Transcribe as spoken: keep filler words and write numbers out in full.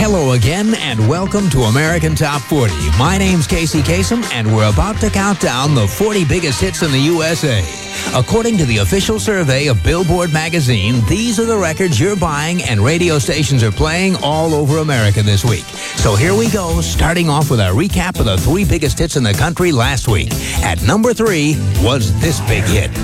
Hello again, and welcome to American Top forty. My name's Casey Kasem, and we're about to count down the forty biggest hits in the U S A. According to the official survey of Billboard magazine, these are the records you're buying and radio stations are playing all over America this week. So here we go, starting off with a recap of the three biggest hits in the country last week. At number three was this big hit.